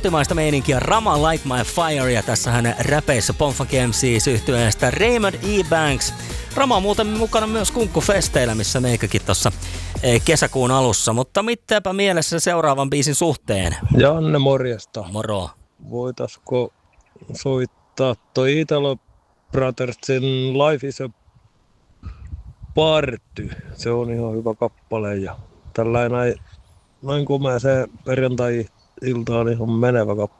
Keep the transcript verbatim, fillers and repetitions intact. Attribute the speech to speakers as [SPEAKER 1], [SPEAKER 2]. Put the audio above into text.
[SPEAKER 1] kotimaista meininkiä Rama Light My Fire ja tässä hänen räpeissä Pomfunk M C yhtyeestä Raymond E. Banks. Rama on muuten mukana myös Kunkkufesteillä, missä meikäkin tuossa kesäkuun alussa, mutta mittääpä mielessä seuraavan biisin suhteen.
[SPEAKER 2] Janne, morjesta.
[SPEAKER 1] Moro.
[SPEAKER 2] Voitaisko soittaa toi Italo Brothersin Life is a Party? Se on ihan hyvä kappale ja tällainen näin, näin komeeseen perjantai-iltaan ihan menevä kappale.